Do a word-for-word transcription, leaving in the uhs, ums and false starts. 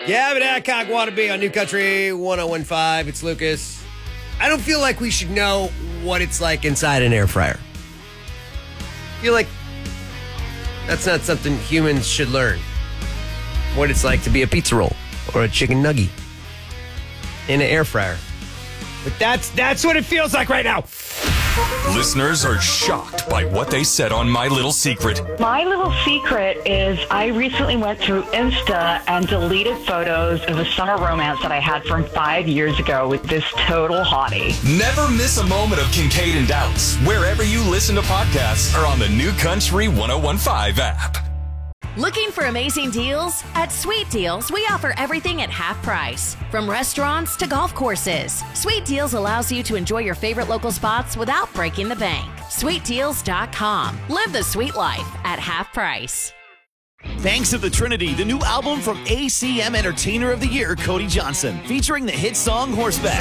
Gavin Adcock wannabe on New Country one oh one point five. It's Lucas. I don't feel like we should know what it's like inside an air fryer. I feel like that's not something humans should learn. What it's like to be a pizza roll or a chicken nugget in an air fryer. But that's that's what it feels like right now. Listeners are shocked by what they said on My Little Secret. My little secret is I recently went through Insta and deleted photos of a summer romance that I had from five years ago with this total hottie. Never miss a moment of Kincaid and Doubts wherever you listen to podcasts or on the New Country one oh one point five app. Looking for amazing deals? At Sweet Deals, we offer everything at half price. From restaurants to golf courses, Sweet Deals allows you to enjoy your favorite local spots without breaking the bank. sweet deals dot com. Live the sweet life at half price. Banks of the Trinity, the new album from A C M Entertainer of the Year, Cody Johnson, featuring the hit song Horseback.